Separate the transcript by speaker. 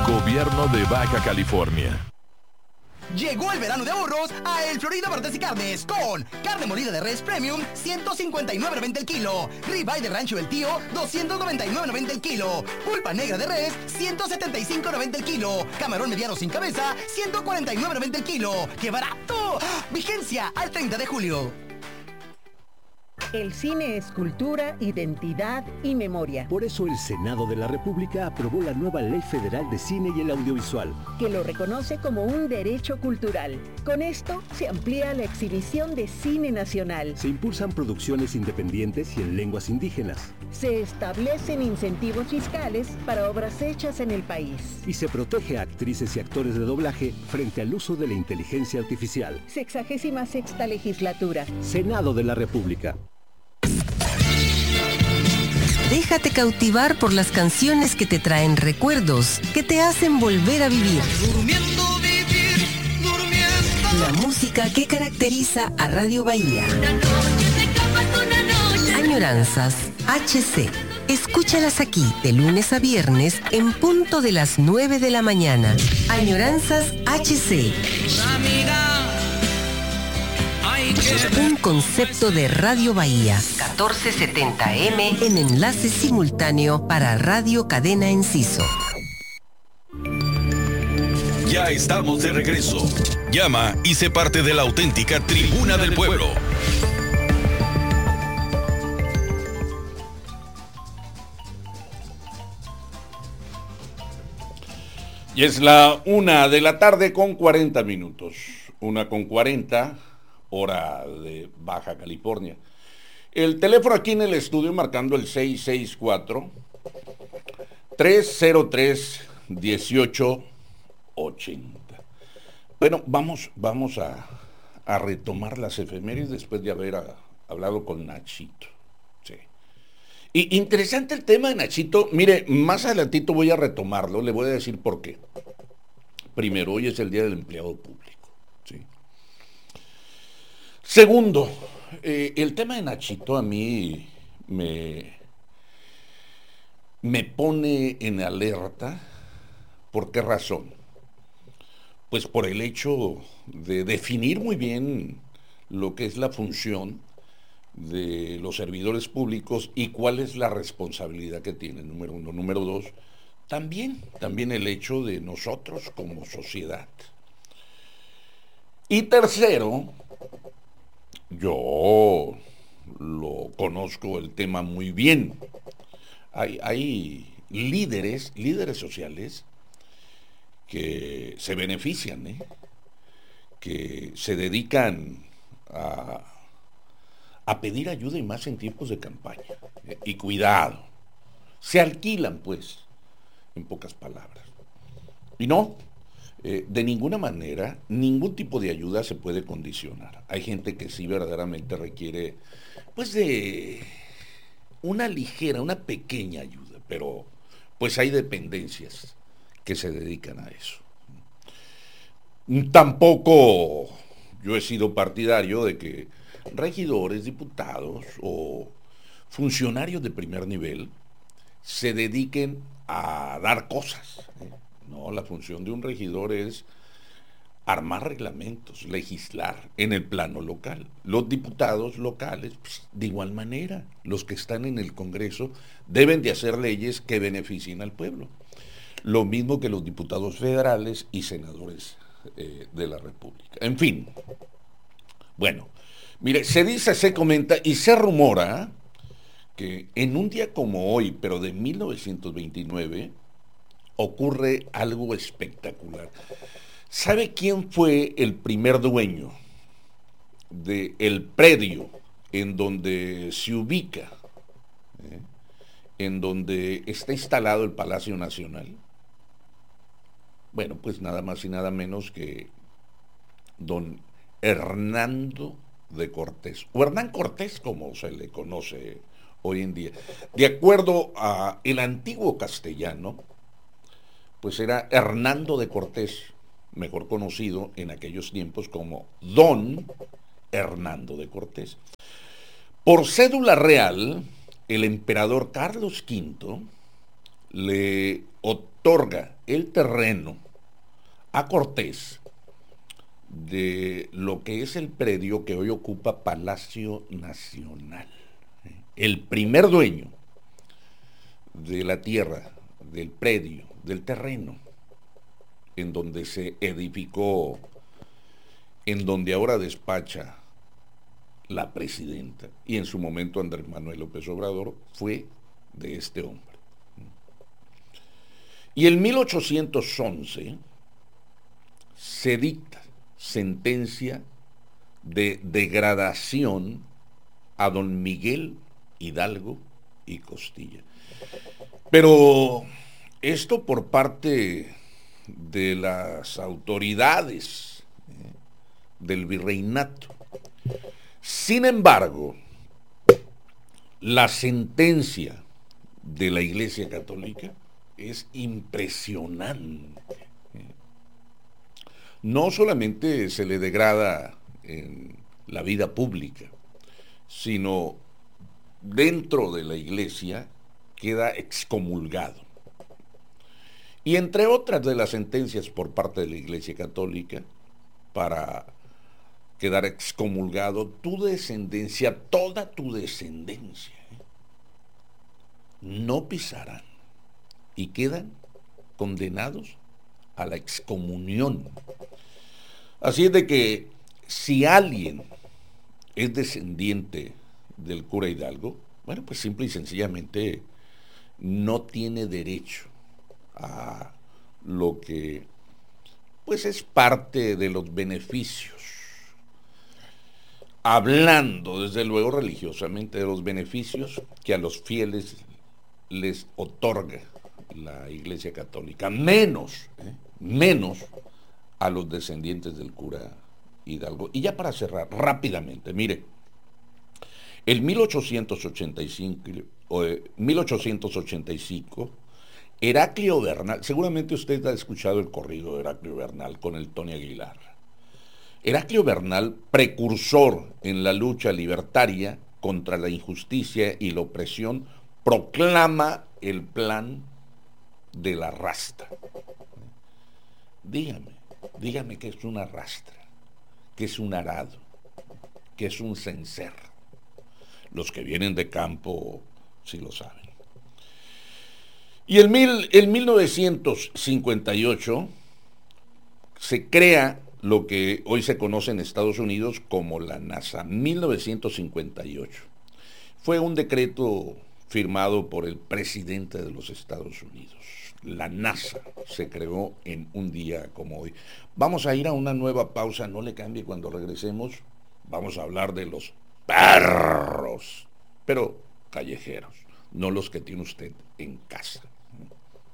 Speaker 1: Gobierno de Baja California.
Speaker 2: Llegó el verano de ahorros a El Florida Bartes y Carnes con carne molida de res premium 159.90 el kilo, ribeye de rancho del tío 299.90 el kilo, pulpa negra de res 175.90 el kilo, camarón mediano sin cabeza 149.90 el kilo. ¡Qué barato! Vigencia al 30 de julio.
Speaker 3: El cine es cultura, identidad y memoria.
Speaker 4: Por eso el Senado de la República aprobó la nueva Ley Federal de Cine y el Audiovisual,
Speaker 3: que lo reconoce como un derecho cultural. Con esto se amplía la exhibición de cine nacional.
Speaker 4: Se impulsan producciones independientes y en lenguas indígenas.
Speaker 3: Se establecen incentivos fiscales para obras hechas en el país.
Speaker 4: Y se protege a actrices y actores de doblaje frente al uso de la inteligencia artificial.
Speaker 3: 66ª legislatura.
Speaker 4: Senado de la República.
Speaker 5: Déjate cautivar por las canciones que te traen recuerdos, que te hacen volver a vivir.
Speaker 6: Durmiendo, vivir, durmiendo.
Speaker 5: La música que caracteriza a Radio Bahía.
Speaker 6: Una noche te escapas una noche.
Speaker 5: Añoranzas HC. Escúchalas aquí de lunes a viernes en punto de las 9 de la mañana. Añoranzas HC. Un concepto de Radio Bahía, 1470M en enlace simultáneo para Radio Cadena Enciso.
Speaker 7: Ya estamos de regreso. Llama y sé parte de la auténtica Tribuna del Pueblo.
Speaker 8: Y es la 1:40 con 40 minutos. 1:40, hora de Baja California. El teléfono aquí en el estudio marcando el 664-303-1880. Bueno, vamos a retomar las efemérides después de haber hablado con Nachito. Sí. Y interesante el tema de Nachito. Mire, más adelantito voy a retomarlo, le voy a decir por qué. Primero, hoy es el Día del Empleado Público. ¿Sí? Segundo, el tema de Nachito a mí me pone en alerta. ¿Por qué razón? Pues por el hecho de definir muy bien lo que es la función de los servidores públicos y cuál es la responsabilidad que tienen, número uno. Número dos, también el hecho de nosotros como sociedad. Y tercero, yo lo conozco el tema muy bien. Hay líderes sociales que se benefician, que se dedican a pedir ayuda y más en tiempos de campaña. Y cuidado, se alquilan pues, en pocas palabras. Y no, de ninguna manera, ningún tipo de ayuda se puede condicionar. Hay gente que sí verdaderamente requiere, pues, de una ligera, una pequeña ayuda, pero pues hay dependencias que se dedican a eso. Tampoco yo he sido partidario de que regidores, diputados o funcionarios de primer nivel se dediquen a dar cosas. No, la función de un regidor es armar reglamentos, legislar en el plano local. Los diputados locales, pues, de igual manera, los que están en el Congreso deben de hacer leyes que beneficien al pueblo. Lo mismo que los diputados federales y senadores de la República. En fin, bueno, mire, se dice, se comenta y se rumora que en un día como hoy, pero de 1929, ocurre algo espectacular. ¿Sabe quién fue el primer dueño del predio en donde se ubica, en donde está instalado el Palacio Nacional? Bueno, pues nada más y nada menos que don Hernando de Cortés, o Hernán Cortés como se le conoce hoy en día. De acuerdo a el antiguo castellano, pues era Hernando de Cortés, mejor conocido en aquellos tiempos como don Hernando de Cortés. Por cédula real, el emperador Carlos V le otorga el terreno a Cortés de lo que es el predio que hoy ocupa Palacio Nacional. El primer dueño de la tierra, del predio, del terreno, en donde se edificó, en donde ahora despacha la presidenta, y en su momento Andrés Manuel López Obrador, fue de este hombre. Y en 1811 se dicta sentencia de degradación a don Miguel Hidalgo y Costilla. Pero esto por parte de las autoridades del virreinato. Sin embargo, la sentencia de la Iglesia Católica es impresionante. No solamente se le degrada en la vida pública, sino dentro de la Iglesia queda excomulgado. Y entre otras de las sentencias por parte de la Iglesia Católica, para quedar excomulgado, tu descendencia, toda tu descendencia, no pisarán y quedan condenados a la excomunión. Así es de que si alguien es descendiente del cura Hidalgo, bueno, pues simple y sencillamente no tiene derecho a lo que pues es parte de los beneficios. Hablando desde luego religiosamente de los beneficios que a los fieles les otorga la Iglesia Católica, menos a los descendientes del cura Hidalgo. Y ya para cerrar rápidamente, mire, en 1885, Heraclio Bernal, seguramente usted ha escuchado el corrido de Heraclio Bernal con el Tony Aguilar. Heraclio Bernal, precursor en la lucha libertaria contra la injusticia y la opresión, proclama el plan de la rastra. Dígame qué es una rastra, qué es un arado, qué es un cencerro. Los que vienen de campo sí lo saben. Y en 1958 se crea lo que hoy se conoce en Estados Unidos como la NASA, 1958. Fue un decreto firmado por el presidente de los Estados Unidos. La NASA se creó en un día como hoy. Vamos a ir a una nueva pausa, no le cambie. Cuando regresemos vamos a hablar de los perros, pero callejeros, no los que tiene usted en casa.